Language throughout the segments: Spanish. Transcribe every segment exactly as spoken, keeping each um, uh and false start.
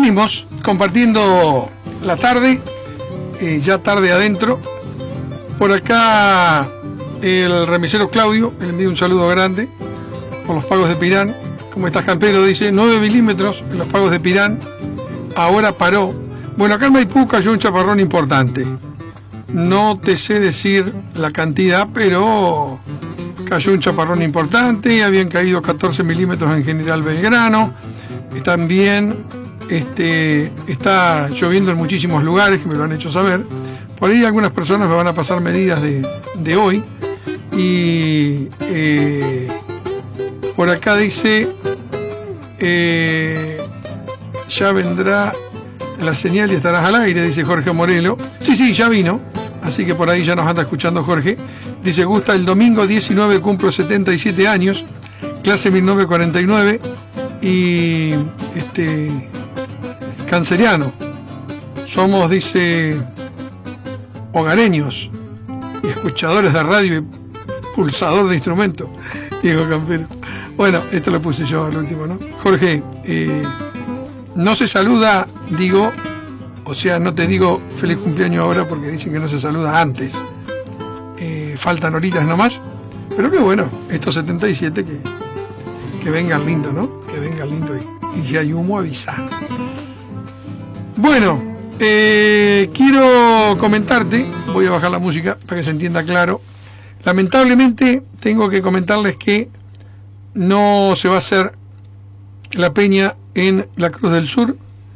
seguimos compartiendo la tarde, eh, ya tarde adentro. Por acá el remisero Claudio, le envío un saludo grande por los pagos de Pirán. ¿Cómo estás, campero? Dice, nueve milímetros en los pagos de Pirán, ahora paró. Bueno, acá en Maipú cayó un chaparrón importante. No te sé decir la cantidad, pero cayó un chaparrón importante. Habían caído catorce milímetros en General Belgrano. Y también este, está lloviendo en muchísimos lugares, que me lo han hecho saber. Por ahí algunas personas me van a pasar medidas de, de hoy. Y eh, por acá dice, eh, ya vendrá la señal y estarás al aire, dice Jorge Morelo. Sí, sí, ya vino. Así que por ahí ya nos anda escuchando Jorge. Dice, Gusta, el domingo diecinueve cumplo setenta y siete años, clase mil novecientos cuarenta y nueve, y este canceriano. Somos, dice, hogareños y escuchadores de radio y pulsador de instrumentos, Diego Campero. Bueno, esto lo puse yo al último, ¿no? Jorge, eh, no se saluda, digo, o sea, no te digo feliz cumpleaños ahora porque dicen que no se saluda antes. Eh, faltan horitas nomás, pero que bueno, estos setenta y siete que, que vengan lindo, ¿no? Que vengan lindo y, y si hay humo, avisa. Bueno, eh, quiero comentarte, voy a bajar la música para que se entienda claro. Lamentablemente tengo que comentarles que no se va a hacer la peña en la Cruz del Sur.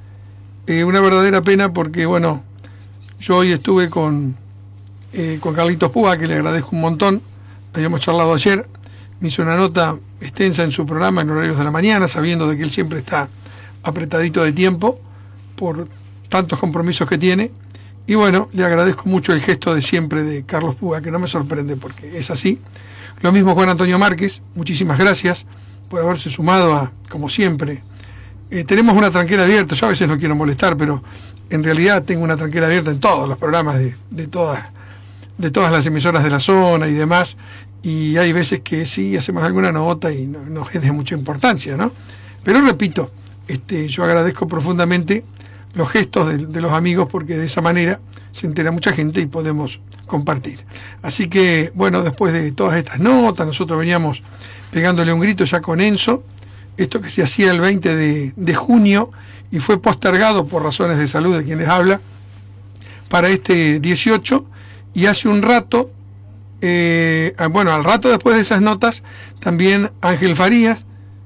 Eh, una verdadera pena porque, bueno, yo hoy estuve con, eh, con Carlitos Púa, que le agradezco un montón. Habíamos charlado ayer, me hizo una nota extensa en su programa en horarios de la mañana, sabiendo de que él siempre está apretadito de tiempo por tantos compromisos que tiene. Y bueno, le agradezco mucho el gesto de siempre de Carlos Púa, que no me sorprende porque es así. Lo mismo Juan Antonio Márquez, muchísimas gracias por haberse sumado a, como siempre. Eh, tenemos una tranquera abierta, yo a veces no quiero molestar, pero en realidad tengo una tranquera abierta en todos los programas de, de, todas, de todas las emisoras de la zona y demás, y hay veces que sí hacemos alguna nota y no, no es de mucha importancia, ¿no? Pero repito, este, yo agradezco profundamente los gestos de, de los amigos porque de esa manera se entera mucha gente y podemos compartir. Así que, bueno, después de todas estas notas, nosotros veníamos pegándole un grito ya con Enzo, esto que se hacía el veinte de junio y fue postergado por razones de salud de quienes habla para este dieciocho, y hace un rato, eh, bueno, al rato después de esas notas, también Ángel Farías,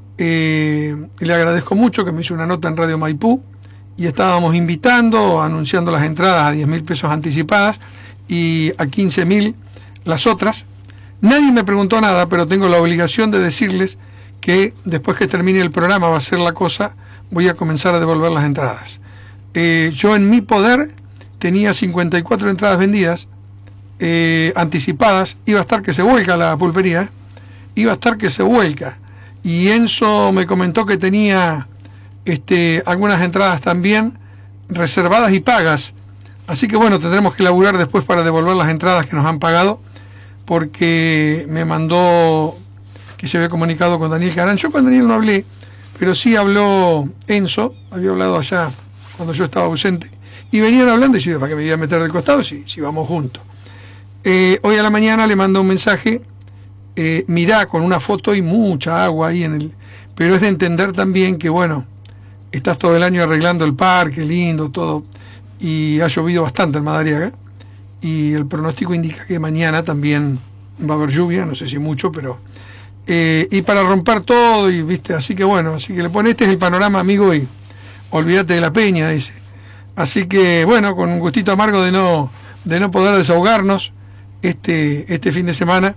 eh, le agradezco mucho que me hizo una nota en Radio Maipú, y estábamos invitando, anunciando las entradas a diez mil pesos anticipadas y a quince mil las otras. Nadie me preguntó nada, pero tengo la obligación de decirles que después que termine el programa va a ser la cosa, voy a comenzar a devolver las entradas. Eh, yo en mi poder tenía cincuenta y cuatro entradas vendidas, eh, anticipadas, iba a estar que se vuelca la pulpería, iba a estar que se vuelca. Y Enzo me comentó que tenía este, algunas entradas también reservadas y pagas. Así que bueno, tendremos que laburar después para devolver las entradas que nos han pagado, porque me mandó que se había comunicado con Daniel Carán. Yo con Daniel no hablé, pero sí habló Enzo, había hablado allá cuando yo estaba ausente, y venían hablando y yo, ¿para qué me iba a meter del costado si, si vamos juntos? Eh, hoy a la mañana le mandó un mensaje, eh, mirá, con una foto y mucha agua ahí en el... Pero es de entender también que, bueno, estás todo el año arreglando el parque, lindo, todo, y ha llovido bastante en Madariaga, y el pronóstico indica que mañana también va a haber lluvia, no sé si mucho, pero... Eh, y para romper todo, y viste, así que bueno, así que le pone, este es el panorama, amigo, y olvídate de la peña, dice. Así que bueno, con un gustito amargo de no, de no poder desahogarnos este, este fin de semana.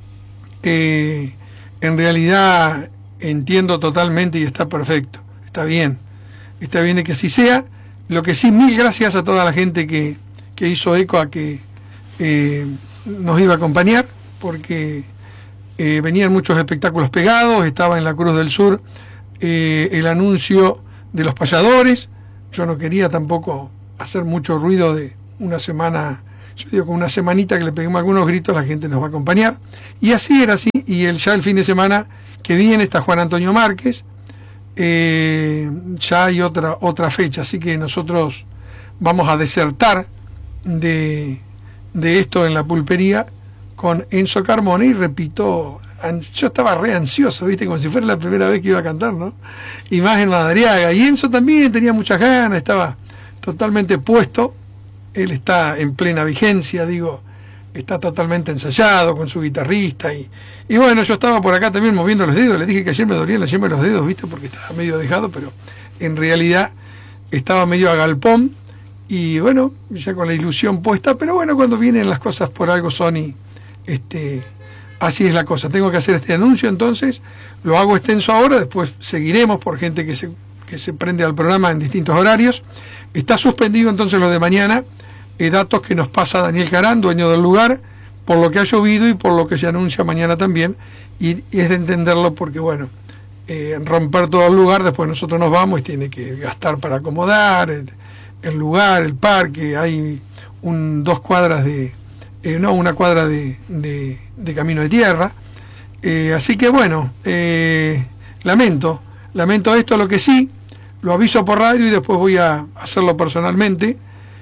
Eh, en realidad entiendo totalmente y está perfecto, está bien, está bien de que así sea. Lo que sí, mil gracias a toda la gente que, que hizo eco a que eh, nos iba a acompañar, porque Eh, venían muchos espectáculos pegados, estaba en la Cruz del Sur eh, el anuncio de los payadores. Yo no quería tampoco hacer mucho ruido de una semana, yo digo, con una semanita que le peguemos algunos gritos, la gente nos va a acompañar. Y así era así, y el, ya el fin de semana que viene está Juan Antonio Márquez, eh, ya hay otra, otra fecha, así que nosotros vamos a desertar de, de esto en la pulpería con Enzo Carmona, y repito, yo estaba re ansioso, viste, como si fuera la primera vez que iba a cantar, ¿no? Y más en Madariaga, y Enzo también tenía muchas ganas, estaba totalmente puesto, él está en plena vigencia, digo, está totalmente ensayado con su guitarrista, y, y bueno, yo estaba por acá también moviendo los dedos, le dije que ayer me dolían la yema de los dedos, viste, porque estaba medio dejado, pero en realidad estaba medio a galpón, y bueno, ya con la ilusión puesta, pero bueno, cuando vienen las cosas por algo son, y este, así es la cosa. Tengo que hacer este anuncio, entonces lo hago extenso ahora, después seguiremos por gente que se, que se prende al programa en distintos horarios. Está suspendido entonces lo de mañana, eh, datos que nos pasa Daniel Carán, dueño del lugar, por lo que ha llovido y por lo que se anuncia mañana también, y, y es de entenderlo porque bueno, eh, romper todo el lugar, después nosotros nos vamos y tiene que gastar para acomodar el, el lugar, el parque, hay un, dos cuadras de Eh, no, una cuadra de, de, de camino de tierra, eh, así que bueno, eh, lamento, lamento esto, lo que sí, lo aviso por radio y después voy a hacerlo personalmente.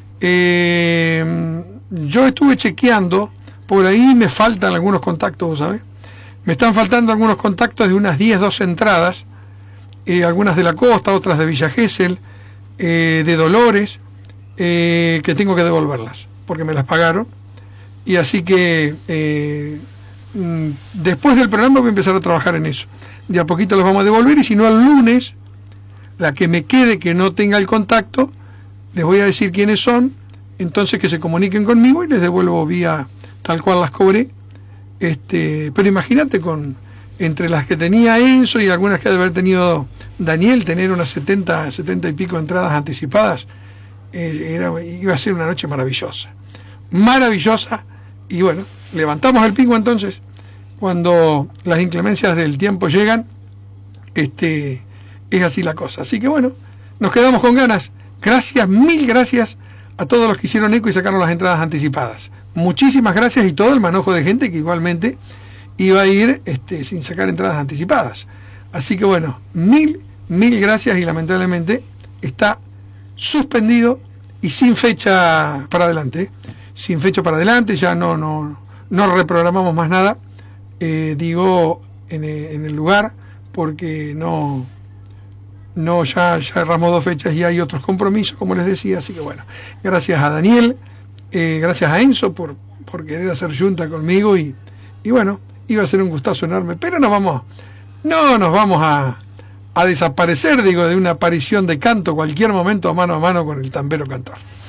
Eh, yo estuve chequeando, por ahí me faltan algunos contactos, ¿sabes? Me están faltando algunos contactos de unas diez, doce entradas, eh, algunas de la costa, otras de Villa Gesell, eh, de Dolores, eh, que tengo que devolverlas, porque me las pagaron. Y así que eh, después del programa voy a empezar a trabajar en eso. De a poquito los vamos a devolver, y si no, el lunes, la que me quede que no tenga el contacto, les voy a decir quiénes son, entonces que se comuniquen conmigo y les devuelvo vía tal cual las cobré. Este, pero imagínate, con entre las que tenía Enzo y algunas que ha de haber tenido Daniel, tener unas setenta, setenta y pico entradas anticipadas, eh, era, iba a ser una noche maravillosa. Maravillosa. Y bueno, levantamos el pingo entonces cuando las inclemencias del tiempo llegan. Este, es así la cosa. Así que bueno, nos quedamos con ganas. Gracias, mil gracias a todos los que hicieron eco y sacaron las entradas anticipadas. Muchísimas gracias, y todo el manojo de gente que igualmente iba a ir este, sin sacar entradas anticipadas. Así que bueno, mil, mil gracias, y lamentablemente está suspendido y sin fecha para adelante. Sin fecha para adelante, ya no, no, no reprogramamos más nada, eh, digo, en, en el lugar, porque no, no ya, ya erramos dos fechas y hay otros compromisos, como les decía. Así que bueno, gracias a Daniel, eh, gracias a Enzo por, por querer hacer junta conmigo, y, y bueno, iba a ser un gustazo enorme, pero no vamos, no nos vamos a, a desaparecer, digo, de una aparición de canto cualquier momento, mano a mano con el tambero cantor.